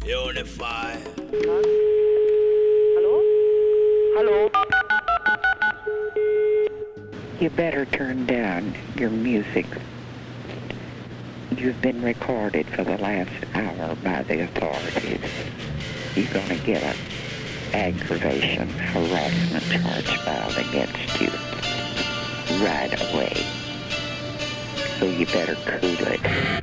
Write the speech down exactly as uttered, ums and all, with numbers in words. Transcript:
Unify. Hello? Hello? You better turn down your music. You've been recorded for the last hour by the authorities. You're going to get an aggravation harassment charge filed against you right away. So you better cool it.